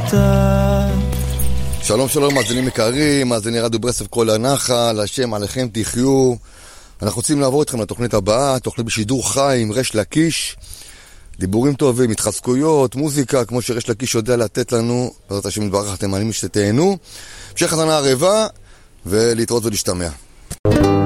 אתה. שלום שלום מאזינים יקרים, מאזיני רדיו ברסלב כל הנחל, השם עליכם תחיו. אנחנו רוצים לעבור איתכם לתוכנית הבאה, תוכנית בשידור חי עם רש לקיש, דיבורים טובים, התחזקויות, מוזיקה, כמו שרש לקיש יודע לתת לנו. בעזרת השם יתברך, אתם מעלים שתהנו. המשך חזנה ערבה ולהתראות ולהשתמע.